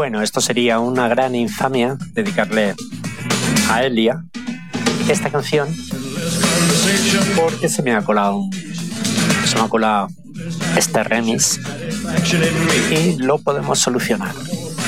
Bueno, esto sería una gran infamia dedicarle a Elia esta canción, porque se me ha colado este remix y lo podemos solucionar.